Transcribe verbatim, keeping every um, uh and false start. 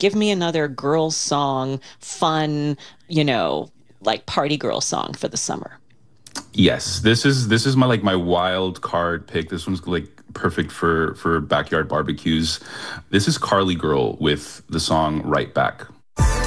Give me another girls' song, fun, you know, like party girl song for the summer. Yes, this is this is my like my wild card pick. This one's like perfect for for backyard barbecues. This is Carly Girl with the song Right Back.